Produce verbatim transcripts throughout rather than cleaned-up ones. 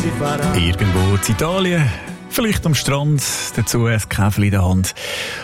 si farà. Irgendwo in Italien, vielleicht am Strand, dazu ein Käferchen in der Hand.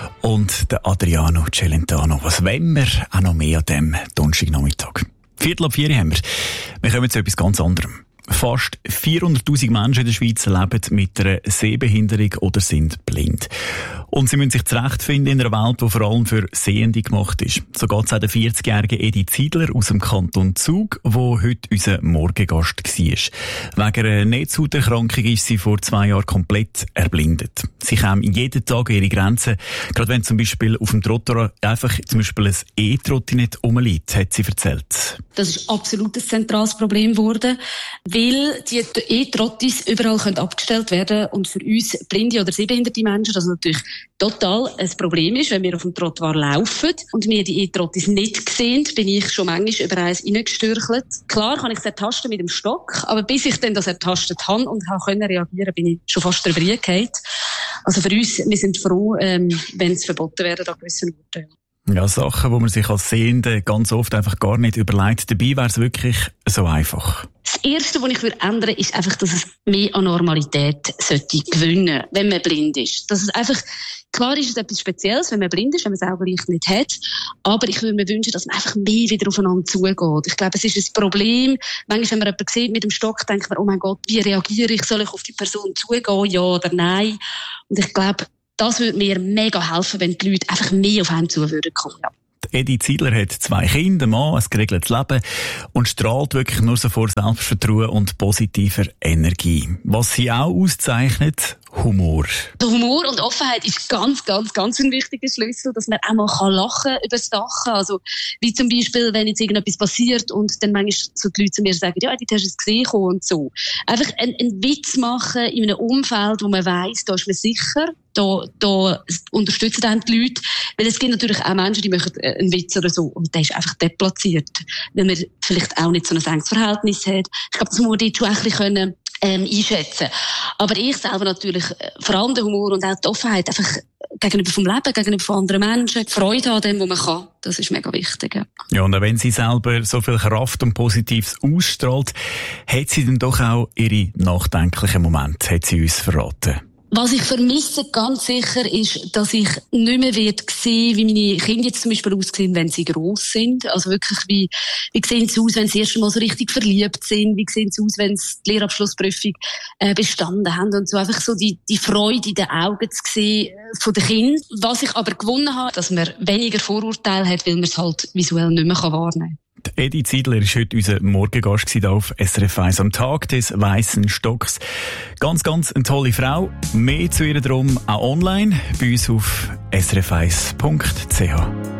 Und der Adriano Celentano. Was wollen wir auch noch mehr an diesem Donnerstagnachmittag? Viertel ab vier haben wir. Wir kommen zu etwas ganz anderem. Fast vierhunderttausend Menschen in der Schweiz leben mit einer Sehbehinderung oder sind blind. Und sie müssen sich zurechtfinden in einer Welt, die vor allem für Sehende gemacht ist. So geht es auch der vierzigjährigen Edi Ziedler aus dem Kanton Zug, der heute unser Morgengast war. Wegen einer Netzhauterkrankung ist sie vor zwei Jahren komplett erblindet. Sie kam jeden Tag an ihre Grenzen, gerade wenn zum Beispiel auf dem Trottoir einfach zum Beispiel ein E-Trottinett rumliegt, hat sie erzählt. Das ist absolut ein zentrales Problem geworden, weil die E-Trottis überall können abgestellt werden und für uns blinde oder sehbehinderte Menschen das natürlich total ein Problem ist, wenn wir auf dem Trottoir laufen und wir die E-Trottis nicht sehen, bin ich schon manchmal über eins reingestürchelt. Klar kann ich es ertasten mit dem Stock, aber bis ich dann das ertastet habe und konnte reagieren, bin ich schon fast drüber gefallen. Also für uns, wir sind froh, ähm, wenn es verboten werden an gewissen Orten. Ja, Sachen, die man sich als Sehende ganz oft einfach gar nicht überlegt. Dabei wäre es wirklich so einfach. Das Erste, was ich ändern würde, ist einfach, dass es mehr an Normalität sollte gewinnen, wenn man blind ist. Dass es einfach, klar ist es etwas Spezielles, wenn man blind ist, wenn man es auch gleich nicht hat. Aber ich würde mir wünschen, dass man einfach mehr wieder aufeinander zugeht. Ich glaube, es ist ein Problem. Manchmal, wenn man jemanden sieht mit dem Stock, denkt man, oh mein Gott, wie reagiere ich? Soll ich auf die Person zugehen? Ja oder nein? Und ich glaube, das würde mir mega helfen, wenn die Leute einfach mehr auf einen zu würden kommen. Ja. Edi Ziedler hat zwei Kinder, einen Mann, ein geregeltes Leben und strahlt wirklich nur so vor Selbstvertrauen und positiver Energie. Was sie auch auszeichnet, Humor. Der Humor und Offenheit ist ganz, ganz, ganz ein wichtiger Schlüssel, dass man auch mal lachen kann über Sachen. Also, wie zum Beispiel, wenn jetzt irgendetwas passiert und dann manchmal so die Leute zu mir sagen, ja, du hast es gesehen und so. Einfach einen, einen Witz machen in einem Umfeld, wo man weiss, da ist man sicher, da, da unterstützen dann die Leute. Weil es gibt natürlich auch Menschen, die machen einen Witz oder so und der ist einfach deplatziert. Weil man vielleicht auch nicht so ein enges Verhältnis hat. Ich glaube, das muss man dort schon ein bisschen können, ähm, einschätzen. Aber ich selber natürlich, vor allem der Humor und auch die Offenheit, einfach gegenüber vom Leben, gegenüber von anderen Menschen, die Freude an dem, was man kann. Das ist mega wichtig. Ja, ja und auch wenn sie selber so viel Kraft und Positives ausstrahlt, hat sie dann doch auch ihre nachdenklichen Momente, hat sie uns verraten. Was ich vermisse, ganz sicher, ist, dass ich nicht mehr werde sehen, wie meine Kinder jetzt zum Beispiel aussehen, wenn sie gross sind. Also wirklich, wie, wie sehen sie aus, wenn sie erst einmal so richtig verliebt sind? Wie sehen sie aus, wenn sie die Lehrabschlussprüfung äh, bestanden haben? Und so einfach so die, die Freude in den Augen zu sehen von den Kindern. Was ich aber gewonnen habe, dass man weniger Vorurteile hat, weil man es halt visuell nicht mehr wahrnehmen kann. Edi Ziedler war heute unser Morgengast hier auf S R F eins am Tag des Weißen Stocks. Ganz, ganz eine tolle Frau. Mehr zu ihr drum auch online bei uns auf s r f eins punkt c h.